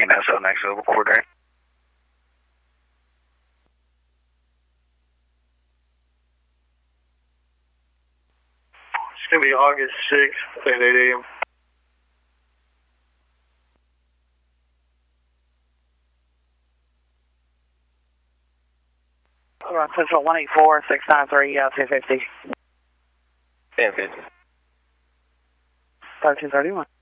SO next over quarter. It's going to be August 6th at 8 a.m. Run Central 184-693, 250. 1050. 1331.